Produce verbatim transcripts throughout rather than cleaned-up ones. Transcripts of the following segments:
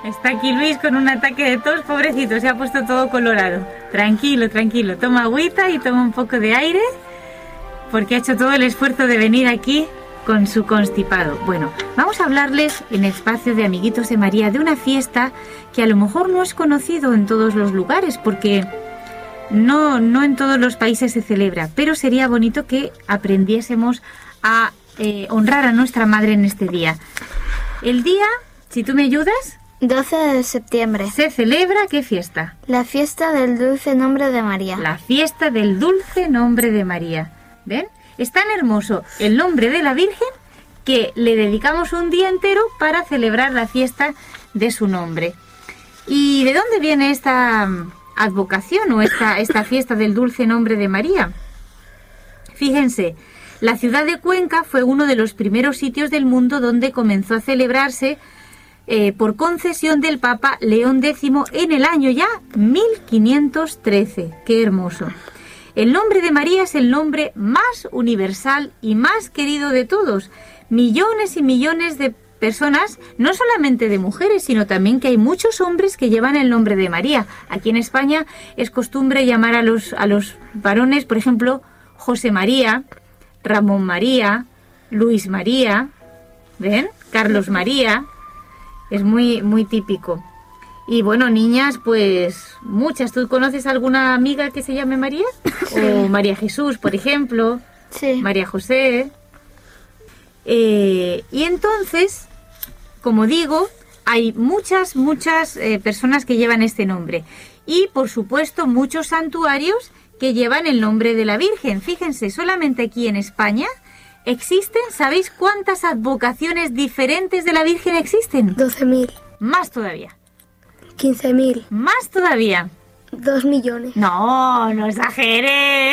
Está aquí Luis con un ataque de tos, pobrecito, se ha puesto todo colorado. Tranquilo, tranquilo, toma agüita y toma un poco de aire, porque ha hecho todo el esfuerzo de venir aquí con su constipado. Bueno, vamos a hablarles en Espacio de Amiguitos de María de una fiesta que a lo mejor no es conocido en todos los lugares, porque no, no en todos los países se celebra, pero sería bonito que aprendiésemos a eh, honrar a nuestra madre en este día. El día, si tú me ayudas, doce de septiembre. ¿Se celebra qué fiesta? La fiesta del dulce nombre de María. La fiesta del dulce nombre de María. ¿Ven? Es tan hermoso el nombre de la Virgen que le dedicamos un día entero para celebrar la fiesta de su nombre. ¿Y de dónde viene esta advocación o esta, esta fiesta del dulce nombre de María? Fíjense, la ciudad de Cuenca fue uno de los primeros sitios del mundo donde comenzó a celebrarse eh, por concesión del Papa León décimo en el año ya mil quinientos trece. ¡Qué hermoso! El nombre de María es el nombre más universal y más querido de todos. Millones y millones de personas, no solamente de mujeres, sino también que hay muchos hombres que llevan el nombre de María. Aquí en España es costumbre llamar a los, a los varones, por ejemplo, José María, Ramón María, Luis María, ¿ven? Carlos María, es muy, muy típico. Y bueno, niñas, pues muchas. ¿Tú conoces alguna amiga que se llame María? Sí. O María Jesús, por ejemplo. Sí. María José. Eh, y entonces, como digo, hay muchas, muchas eh, personas que llevan este nombre. Y, por supuesto, muchos santuarios que llevan el nombre de la Virgen. Fíjense, solamente aquí en España existen, ¿sabéis cuántas advocaciones diferentes de la Virgen existen? doce mil. Más todavía. quince mil. Más todavía. dos millones. No, no exageres.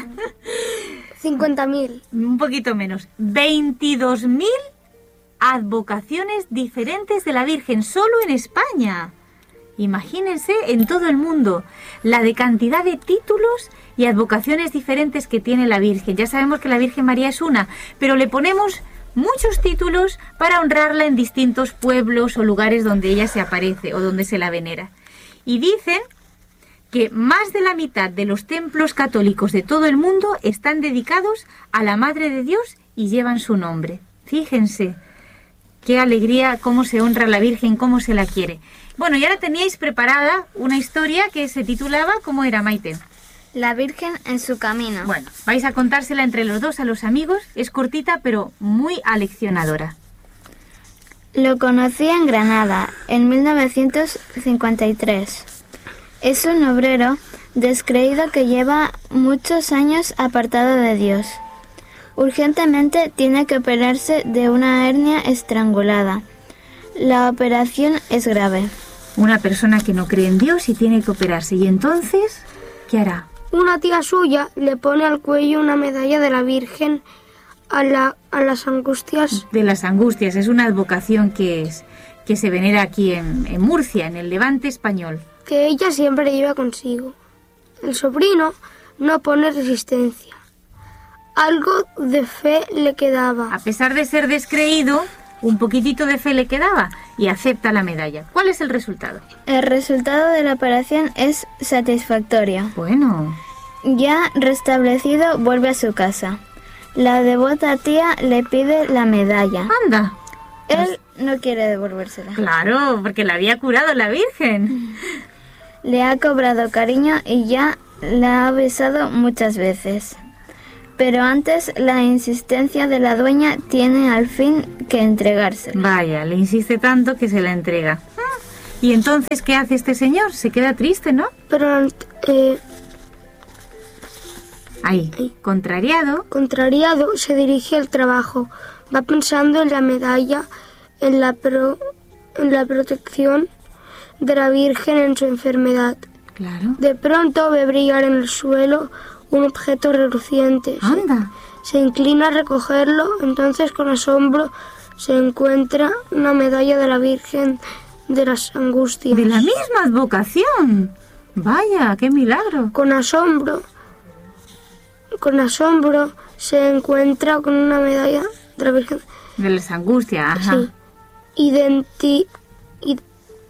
cincuenta mil. Un poquito menos. veintidós mil advocaciones diferentes de la Virgen solo en España. Imagínense en todo el mundo la de cantidad de títulos y advocaciones diferentes que tiene la Virgen. Ya sabemos que la Virgen María es una, pero le ponemos muchos títulos para honrarla en distintos pueblos o lugares donde ella se aparece o donde se la venera. Y dicen que más de la mitad de los templos católicos de todo el mundo están dedicados a la Madre de Dios y llevan su nombre. Fíjense qué alegría, cómo se honra a la Virgen, cómo se la quiere. Bueno, y ahora teníais preparada una historia que se titulaba, ¿cómo era, Maite? La Virgen en su camino. Bueno, vais a contársela entre los dos a los amigos. Es cortita, pero muy aleccionadora. Lo conocí en Granada, en mil novecientos cincuenta y tres. Es un obrero descreído que lleva muchos años apartado de Dios. Urgentemente tiene que operarse de una hernia estrangulada. La operación es grave. Una persona que no cree en Dios y tiene que operarse. ¿Y entonces qué hará? Una tía suya le pone al cuello una medalla de la Virgen a, la, a las angustias. De las angustias, es una advocación que, es, que se venera aquí en, en Murcia, en el Levante español. Que ella siempre lleva consigo. El sobrino no pone resistencia. Algo de fe le quedaba. A pesar de ser descreído, un poquitito de fe le quedaba y acepta la medalla. ¿Cuál es el resultado? El resultado de la operación es satisfactorio. Bueno. Ya restablecido, vuelve a su casa. La devota tía le pide la medalla. Anda. Él no quiere devolvérsela. Claro, porque la había curado la Virgen. Le ha cobrado cariño y ya la ha besado muchas veces. Pero antes la insistencia de la dueña tiene al fin que entregársela. Vaya, le insiste tanto que se la entrega. ¿Y entonces qué hace este señor? Se queda triste, ¿no? Pero eh, ahí, ahí, contrariado. Contrariado, se dirige al trabajo. Va pensando en la medalla, en la, pro, en la protección de la Virgen en su enfermedad. Claro. De pronto ve brillar en el suelo un objeto reluciente. Anda. Se, se inclina a recogerlo, entonces con asombro se encuentra una medalla de la Virgen de las Angustias. De la misma advocación. Vaya, qué milagro. Con asombro, con asombro se encuentra con una medalla de la Virgen de las Angustias. Ajá. Sí. Identi, id,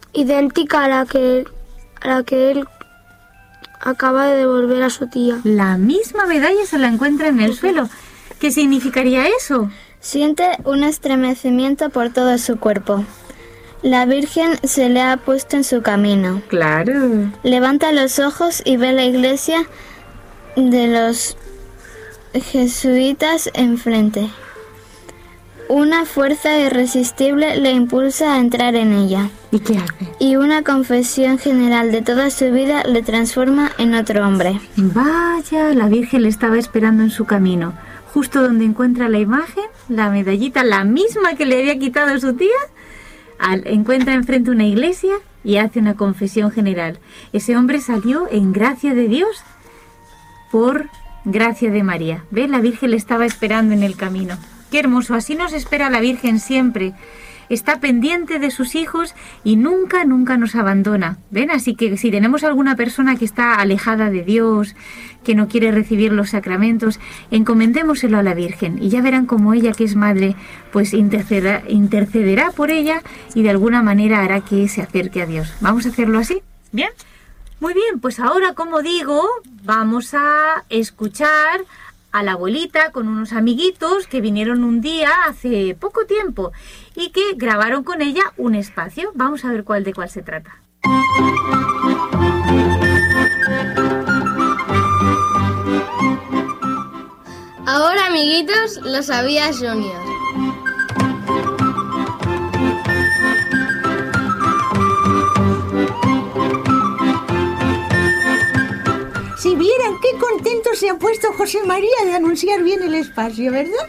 idéntica a la que, a la que él acaba de devolver a su tía. La misma medalla se la encuentra en el suelo. ¿Qué significaría eso? Siente un estremecimiento por todo su cuerpo. La Virgen se le ha puesto en su camino. Claro. Levanta los ojos y ve la iglesia de los jesuitas enfrente. Una fuerza irresistible le impulsa a entrar en ella. ¿Y qué hace? Y una confesión general de toda su vida le transforma en otro hombre. Vaya, la Virgen le estaba esperando en su camino. Justo donde encuentra la imagen, la medallita, la misma que le había quitado su tía, al, encuentra enfrente una iglesia y hace una confesión general. Ese hombre salió en gracia de Dios por gracia de María. ¿Ve? La Virgen le estaba esperando en el camino. Qué hermoso, así nos espera la Virgen siempre. Está pendiente de sus hijos y nunca, nunca nos abandona. ¿Ven? Así que si tenemos alguna persona que está alejada de Dios, que no quiere recibir los sacramentos, encomendémoselo a la Virgen y ya verán cómo ella, que es madre, pues intercederá, intercederá por ella y de alguna manera hará que se acerque a Dios. ¿Vamos a hacerlo así? ¿Bien? Muy bien, pues ahora, como digo, vamos a escuchar a la abuelita con unos amiguitos que vinieron un día hace poco tiempo y que grabaron con ella un espacio. Vamos a ver cuál de cuál se trata. Ahora, amiguitos, lo sabía Junior. Si vieran qué contento se ha puesto José María de anunciar bien el espacio, ¿verdad?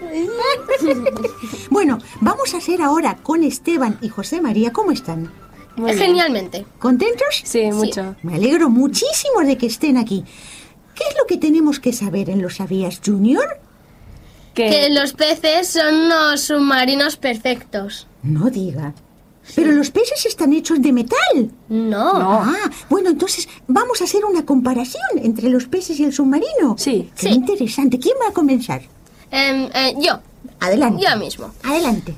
Bueno, vamos a hacer ahora con Esteban y José María. ¿Cómo están? Muy Genialmente. ¿Contentos? Sí, mucho. Me alegro muchísimo de que estén aquí. ¿Qué es lo que tenemos que saber en Lo Sabías, Junior? ¿Qué? Que los peces son unos submarinos perfectos. No diga. Pero los peces están hechos de metal. No. No. Ah, bueno, entonces vamos a hacer una comparación entre los peces y el submarino. Sí. Qué Sí. interesante. ¿Quién va a comenzar? Em, eh, yo. Adelante. Yo mismo. Adelante.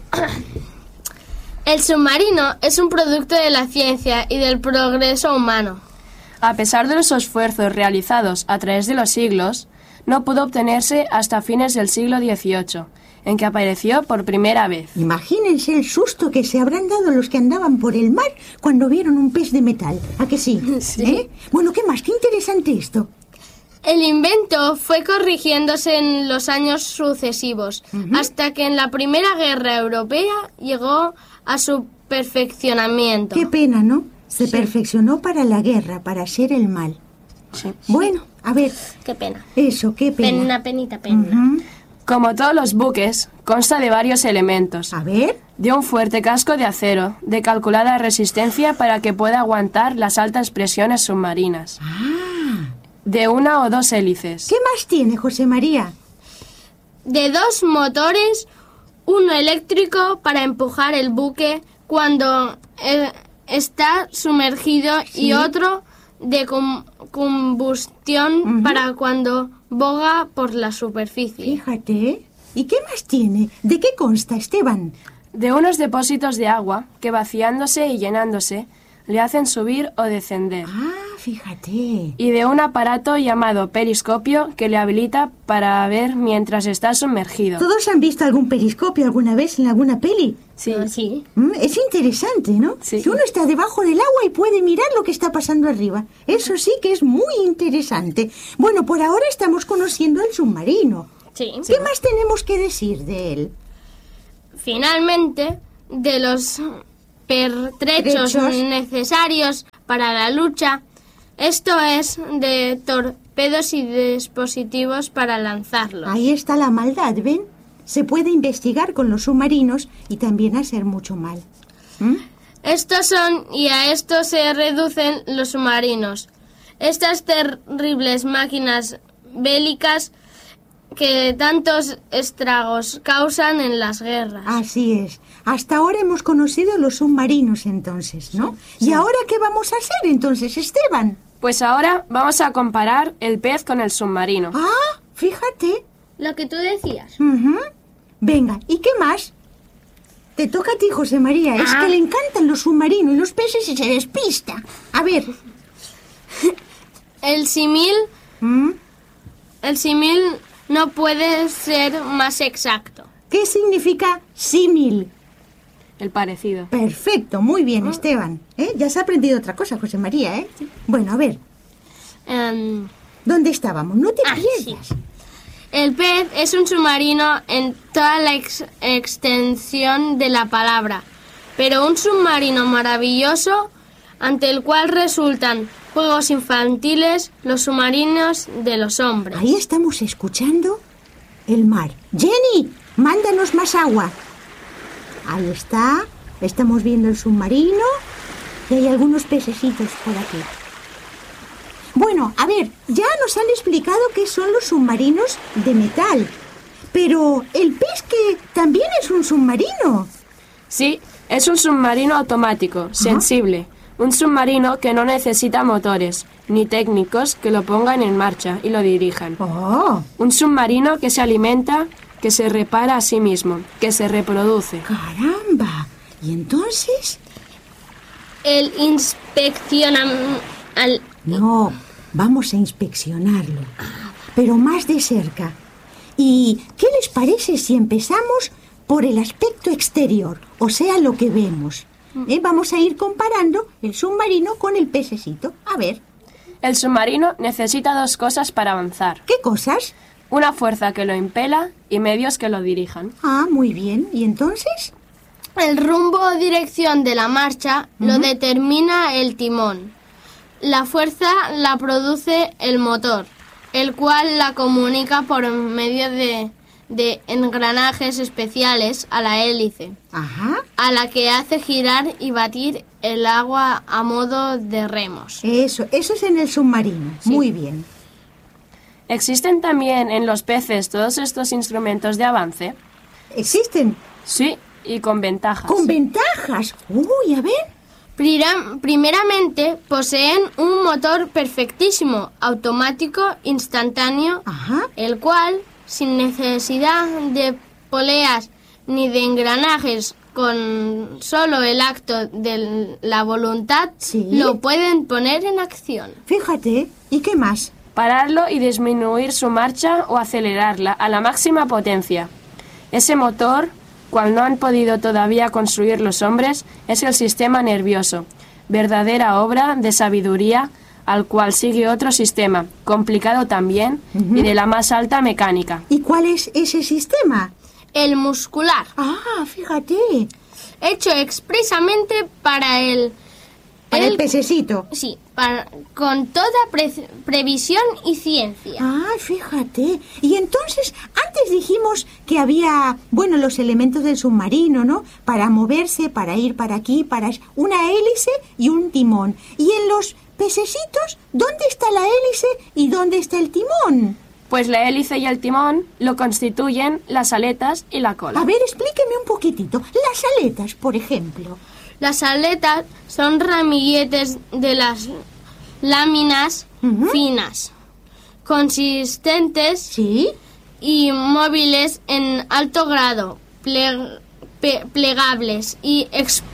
El submarino es un producto de la ciencia y del progreso humano. A pesar de los esfuerzos realizados a través de los siglos, no pudo obtenerse hasta fines del siglo dieciocho, en que apareció por primera vez. Imagínense el susto que se habrán dado los que andaban por el mar cuando vieron un pez de metal. ¿A que sí? Sí. ¿Eh? Bueno, ¿qué más? Qué interesante esto. El invento fue corrigiéndose en los años sucesivos, Ujú. hasta que en la Primera Guerra Europea llegó a su perfeccionamiento. Qué pena, ¿no? Se perfeccionó para la guerra, para hacer el mal. Sí. Bueno, a ver, Qué pena. eso, qué pena. Pena, penita, pena. Ujú. Como todos los buques, consta de varios elementos. A ver, De un fuerte casco de acero, de calculada resistencia para que pueda aguantar las altas presiones submarinas. De una o dos hélices. ¿qué más tiene José María? De dos motores, uno eléctrico para empujar el buque cuando eh, está sumergido Sí. y otro de com- combustión Ujú. para cuando boga por la superficie. Fíjate. ¿Y qué más tiene? ¿De qué consta, Esteban? De unos depósitos de agua que vaciándose y llenándose le hacen subir o descender. Ah, fíjate. Y de un aparato llamado periscopio que le habilita para ver mientras está sumergido. ¿Todos han visto algún periscopio alguna vez en alguna peli? Sí. Ah, sí. Mm, Es interesante, ¿no? Sí. Que uno está debajo del agua y puede mirar lo que está pasando arriba. Eso sí que es muy interesante. Bueno, por ahora estamos conociendo el submarino. Sí. ¿Qué más tenemos que decir de él? Finalmente, de los pertrechos Trechos. necesarios para la lucha, esto es de torpedos y dispositivos para lanzarlos. Ahí está la maldad, ¿ven? Se puede investigar con los submarinos y también hacer mucho mal. ¿Mm? Estos son, y a esto se reducen los submarinos. Estas terribles máquinas bélicas que tantos estragos causan en las guerras. Así es. Hasta ahora hemos conocido los submarinos entonces, ¿no? ¿Y ahora qué vamos a hacer entonces, Esteban? Pues ahora vamos a comparar el pez con el submarino. Ah, fíjate. Lo que tú decías. Ujú. Venga, ¿y qué más? Te toca a ti, José María. Es que le encantan los submarinos y los peces y se despista. A ver. El símil... ¿Mm? El símil no puede ser más exacto. ¿Qué significa símil? El parecido. Perfecto, muy bien, Esteban. ¿Eh? Ya has aprendido otra cosa, José María, ¿eh? Bueno, a ver, Em, ¿dónde estábamos? No te Ah, pierdas. el pez es un submarino en toda la ex- extensión de la palabra, pero un submarino maravilloso ante el cual resultan juegos infantiles los submarinos de los hombres. Ahí estamos escuchando el mar. Jenny, mándanos más agua. Ahí está. Estamos viendo el submarino y hay algunos pececitos por aquí. Bueno, a ver, ya nos han explicado qué son los submarinos de metal. Pero el pez que también es un submarino. Sí, es un submarino automático, sensible. Un submarino que no necesita motores, ni técnicos que lo pongan en marcha y lo dirijan. Oh, Un submarino que se alimenta, que se repara a sí mismo, que se reproduce. caramba. ¿Y entonces? El inspecciona... al- No, vamos a inspeccionarlo, pero más de cerca. ¿Y qué les parece si empezamos por el aspecto exterior, o sea, lo que vemos? ¿Eh? Vamos a ir comparando el submarino con el pececito. A ver, El submarino necesita dos cosas para avanzar. ¿qué cosas? Una fuerza que lo impela y medios que lo dirijan. Ah, muy bien. ¿Y entonces? El rumbo o dirección de la marcha lo determina el timón. La fuerza la produce el motor, el cual la comunica por medio de, de engranajes especiales a la hélice, Ajá. a la que hace girar y batir el agua a modo de remos. Eso, eso es en el submarino. Muy bien. ¿Existen también en los peces todos estos instrumentos de avance? ¿Existen? Sí, y con ventajas. Con ventajas. Uy, a ver. Prira- Primeramente, poseen un motor perfectísimo, automático, instantáneo, Ajá. el cual, sin necesidad de poleas ni de engranajes, con solo el acto de la voluntad, Sí. lo pueden poner en acción. Fíjate. ¿Y qué más? Pararlo y disminuir su marcha o acelerarla a la máxima potencia. Ese motor, cual no han podido todavía construir los hombres, es el sistema nervioso, verdadera obra de sabiduría al cual sigue otro sistema, complicado también y de la más alta mecánica. ¿Y cuál es ese sistema? El muscular, Ah, fíjate. hecho expresamente para el... Para el el- pececito. Sí, para- con toda pre- previsión y ciencia. Ah, fíjate. Y entonces, antes dijimos que había, bueno, los elementos del submarino, ¿no? Para moverse, para ir para aquí, para una hélice y un timón. Y en los pececitos, ¿dónde está la hélice y dónde está el timón? Pues la hélice y el timón lo constituyen las aletas y la cola. A ver, explíqueme un poquitito. Las aletas, por ejemplo. Las aletas son ramilletes de las láminas Ujú. finas, consistentes ¿Sí? y móviles en alto grado, ple- pe- plegables y ex-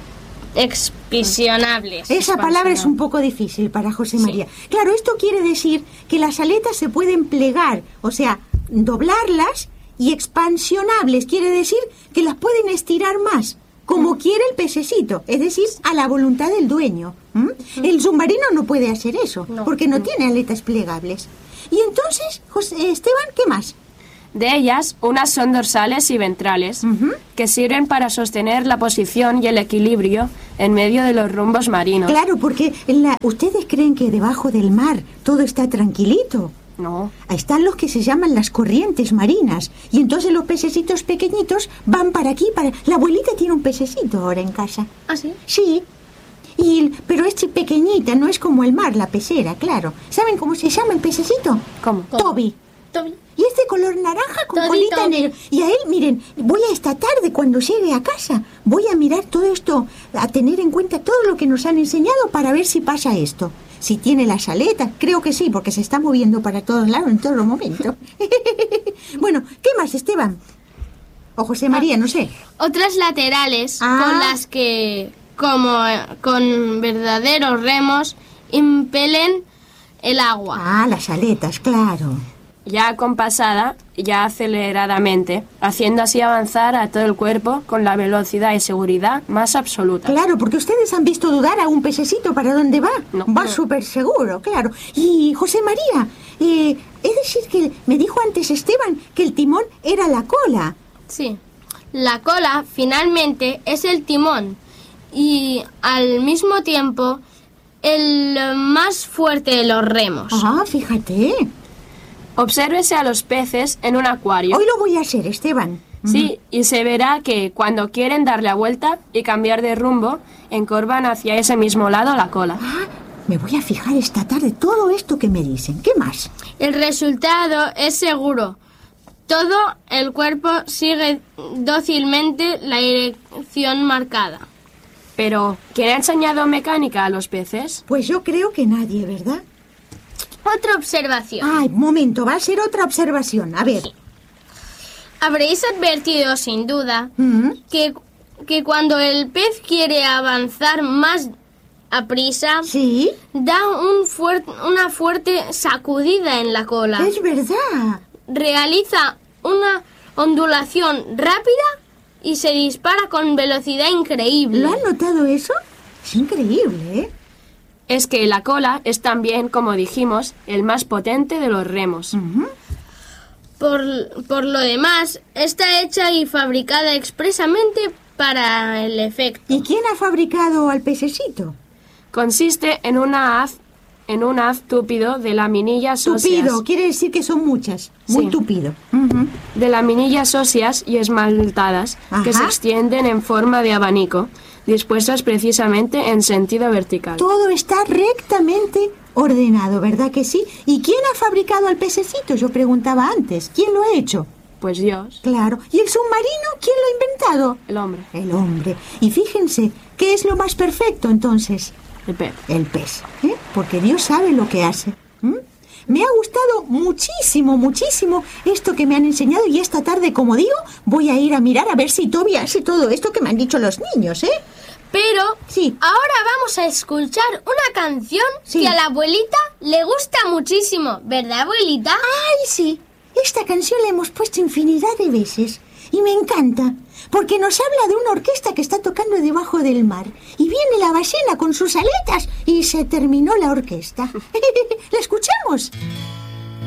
expresionables. Esa palabra es un poco difícil para José María. Claro, esto quiere decir que las aletas se pueden plegar, o sea, doblarlas, y expansionables, quiere decir que las pueden estirar más, como quiere el pececito, es decir, a la voluntad del dueño. ¿M? El submarino no puede hacer eso, porque no tiene aletas plegables. Y entonces, José, Esteban, ¿qué más? De ellas, unas son dorsales y ventrales, Ujú. que sirven para sostener la posición y el equilibrio en medio de los rumbos marinos. Claro, porque en la... ustedes creen que debajo del mar todo está tranquilito. No. Ahí están los que se llaman las corrientes marinas. Y entonces los pececitos pequeñitos van para aquí, para... La abuelita tiene un pececito ahora en casa. ¿Ah, sí? Sí. Y, pero es pequeñita, no es como el mar, la pecera, claro. ¿Saben cómo se llama el pececito? ¿Cómo? Toby. Toby. Y es de color naranja con Toddy colita Toby. negra. Y a él, miren, voy a esta tarde cuando llegue a casa, voy a mirar todo esto, a tener en cuenta todo lo que nos han enseñado para ver si pasa esto. Si tiene las aletas, creo que sí, porque se está moviendo para todos lados en todo momento. Bueno, ¿qué más, Esteban? O José María, no sé. Otras laterales Ah. con las que, como eh, con verdaderos remos, impelen el agua. Ah, las aletas, claro. Ya compasada, ya aceleradamente, haciendo así avanzar a todo el cuerpo con la velocidad y seguridad más absolutas. Claro, porque ustedes han visto dudar a un pececito para dónde va. No. Va No. súper seguro, claro. Y José María, eh, es decir que me dijo antes Esteban que el timón era la cola. Sí. La cola, finalmente, es el timón y, al mismo tiempo, el eh, más fuerte de los remos. Ah, fíjate. Obsérvese a los peces en un acuario. Hoy lo voy a hacer, Esteban. Sí, y se verá que cuando quieren dar la vuelta y cambiar de rumbo, encorvan hacia ese mismo lado la cola. Ah, me voy a fijar esta tarde todo esto que me dicen. ¿Qué más? El resultado es seguro. Todo el cuerpo sigue dócilmente la dirección marcada. Pero, ¿quién ha enseñado mecánica a los peces? Pues yo creo que nadie, ¿verdad? Otra observación. Ay, momento, va a ser otra observación. A ver. Habréis advertido, sin duda, Mm, que, que cuando el pez quiere avanzar más aprisa, Sí, da un fuer- una fuerte sacudida en la cola. es verdad. Realiza una ondulación rápida y se dispara con velocidad increíble. ¿Lo han notado eso? Es increíble, ¿eh? Es que la cola es también, como dijimos, el más potente de los remos. Ujú. Por, por lo demás, está hecha y fabricada expresamente para el efecto. ¿Y quién ha fabricado al pececito? Consiste en una haz, en un haz túpido de laminillas óseas, Tupido, quiere decir que son muchas. Muy Sí. tupido. Ujú. de laminillas óseas y esmaltadas que Ajá. se extienden en forma de abanico, dispuestas precisamente en sentido vertical. Todo está rectamente ordenado, ¿verdad que sí? ¿Y quién ha fabricado al pececito? Yo preguntaba antes. ¿Quién lo ha hecho? Pues Dios, Claro. ¿Y el submarino? ¿Quién lo ha inventado? el hombre, El hombre. Y fíjense, ¿qué es lo más perfecto entonces? el pez. El pez. ¿eh? Porque Dios sabe lo que hace. ¿m? Me ha gustado muchísimo, muchísimo esto que me han enseñado y esta tarde, como digo, voy a ir a mirar a ver si Toby hace todo esto que me han dicho los niños, ¿eh? Pero Sí. ahora vamos a escuchar una canción Sí. que a la abuelita le gusta muchísimo, ¿verdad, abuelita? ¡Ay, sí! Esta canción la hemos puesto infinidad de veces y me encanta, porque nos habla de una orquesta que está tocando debajo del mar y viene la ballena con sus aletas y se terminó la orquesta. ¿La escuchamos?